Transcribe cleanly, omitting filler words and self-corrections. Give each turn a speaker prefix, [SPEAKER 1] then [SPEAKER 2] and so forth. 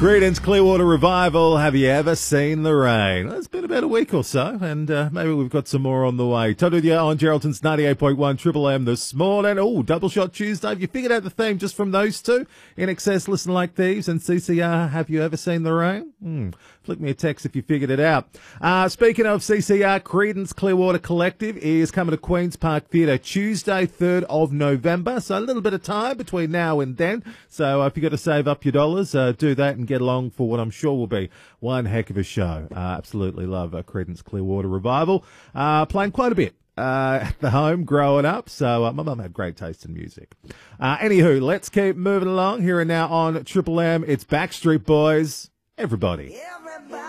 [SPEAKER 1] Creedence Clearwater Revival, have you ever seen the rain? Well, it's been about a week or so, and maybe we've got some more on the way. Todd with you on Geraldton's 98.1 Triple M this morning. Oh, Double Shot Tuesday. Have you figured out the theme just from those two? In Excess, Listen Like Thieves, and CCR, have you ever seen the rain? Flick me a text if you figured it out. Speaking of CCR, Creedence Clearwater Collective is coming to Queen's Park Theatre Tuesday, 3rd of November. So a little bit of time between now and then. So if you've got to save up your dollars, do that and get along for what I'm sure will be one heck of a show. Absolutely love Creedence Clearwater Revival. Playing quite a bit at the home growing up. So my mum had great taste in music. Anywho, let's keep moving along. Here and now on Triple M, it's Backstreet Boys. Everybody.